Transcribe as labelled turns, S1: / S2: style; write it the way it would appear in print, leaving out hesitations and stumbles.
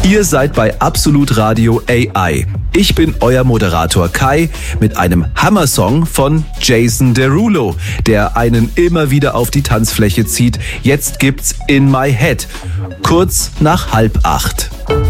S1: Ihr seid bei Absolut Radio AI. Ich bin euer Moderator Kai mit einem Hammersong von Jason Derulo, der einen immer wieder auf die Tanzfläche zieht. Jetzt gibt's In My Head, kurz nach 7:30.